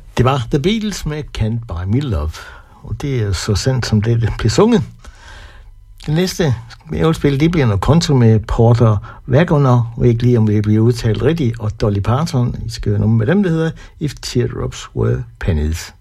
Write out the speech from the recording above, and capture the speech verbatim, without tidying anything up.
Det var The Beatles med Can't Buy Me Love, og det er så sandt, som det blev sunget. Det næste, jeg vil spille, det bliver noget country med Porter Wagoner, og ikke lige om det bliver udtalt rigtigt, og Dolly Parton. I skal høre noget med dem, der hedder If Teardrops Were Pennies.